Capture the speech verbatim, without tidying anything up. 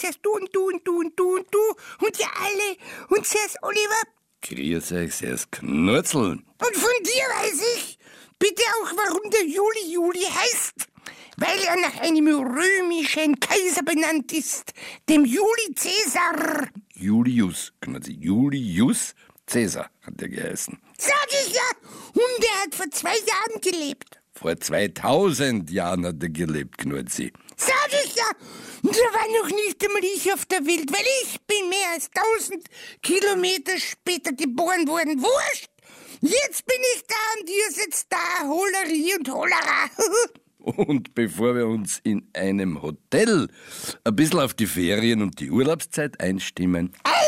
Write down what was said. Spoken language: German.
zuerst du und du und du und du und du und ihr alle und zuerst Oliver. Grüß euch, zuerst Knurzel. Und von dir weiß ich bitte auch, warum der Juli Juli heißt. Weil er nach einem römischen Kaiser benannt ist, dem Juli Cäsar. Julius, Knurzel, Julius Cäsar hat er geheißen. Sag ich ja, und er hat vor zwei Jahren gelebt. Vor zweitausend Jahren hat er gelebt, Knurzi. Sag ich ja, und da war noch nicht einmal ich auf der Welt, weil ich bin mehr als tausend Kilometer später geboren worden. Wurscht! Jetzt bin ich da und ihr sitzt da, Holerie und Holera. Und bevor wir uns in einem Hotel ein bisschen auf die Ferien und die Urlaubszeit einstimmen,